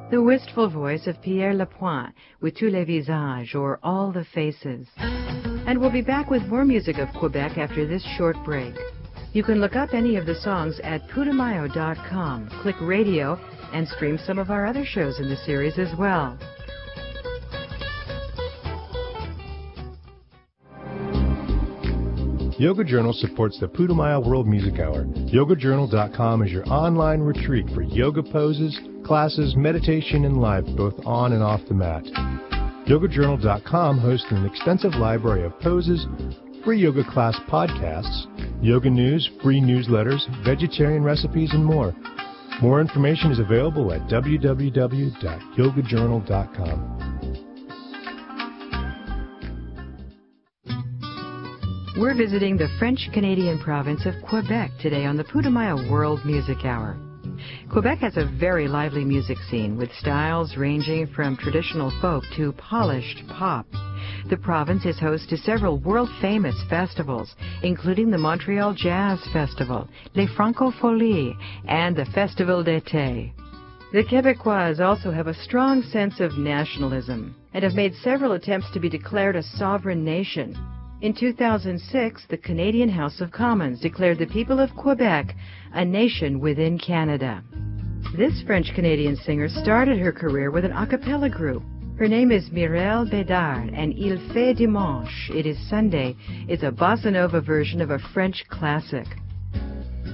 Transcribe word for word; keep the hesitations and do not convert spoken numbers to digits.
The wistful voice of Pierre Lapointe with Tous les Visages, or All the Faces. And we'll be back with more music of Quebec after this short break. You can look up any of the songs at putumayo dot com, click radio, and stream some of our other shows in the series as well. Yoga Journal supports the Putumayo World Music Hour. yoga journal dot com is your online retreat for yoga poses, classes, meditation, and life, both on and off the mat. yoga journal dot com hosts an extensive library of poses, free yoga class podcasts, yoga news, free newsletters, vegetarian recipes, and more. More information is available at w w w dot yoga journal dot com. We're visiting the French-Canadian province of Quebec today on the Putumayo World Music Hour. Quebec has a very lively music scene with styles ranging from traditional folk to polished pop. The province is host to several world-famous festivals, including the Montreal Jazz Festival, Les Francopholies, and the Festival d'été. The Québécois also have a strong sense of nationalism and have made several attempts to be declared a sovereign nation. In two thousand six, the Canadian House of Commons declared the people of Quebec a nation within Canada. This French-Canadian singer started her career with an a cappella group. Her name is Mireille Bédard, and Il fait dimanche, It is Sunday, is a bossa nova version of a French classic.